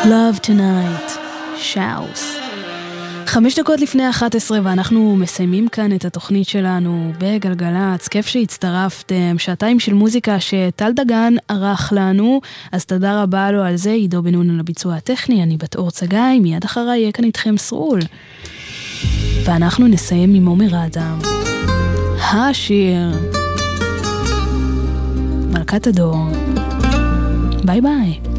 Love Tonight, שאוס. 5 דקות לפני 11 ואנחנו מסיימים כאן את התוכנית שלנו בגלגלץ. כיף שהצטרפתם, שעתיים של מוזיקה שטל דגן ערך לנו, אז תודה רבה לו על זה. עידו בן נון על הביצוע הטכני, אני בת אור צגאי, מיד אחריי יהיה כאן איתכם סרול. ואנחנו נסיים עם עומר אדם. השיר מלכת הדור. ביי ביי.